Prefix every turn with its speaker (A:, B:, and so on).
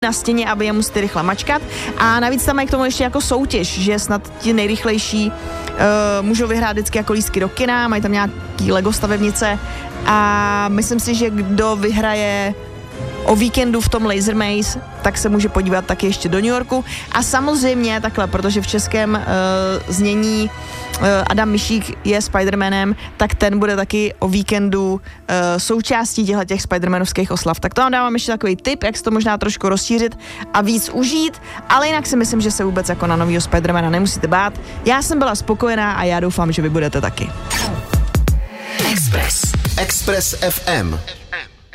A: na stěně a vy je musíte rychle mačkat. A navíc tam je k tomu ještě jako soutěž, že snad ti nejrychlejší můžou vyhrát vždycky jako lístky do kina, mají tam nějaký Lego stavebnice a myslím si, že kdo vyhraje o víkendu v tom Laser Maze, tak se může podívat taky ještě do New Yorku. A samozřejmě takhle, protože v českém znění Adam Mišík je Spider-Manem, tak ten bude taky o víkendu součástí těch Spider-Manovských oslav. Tak to vám dávám ještě takový tip, jak se to možná trošku rozšířit a víc užít, ale jinak si myslím, že se vůbec jako na novýho Spider-Mana nemusíte bát. Já jsem byla spokojená a já doufám, že vy budete taky.
B: Express FM.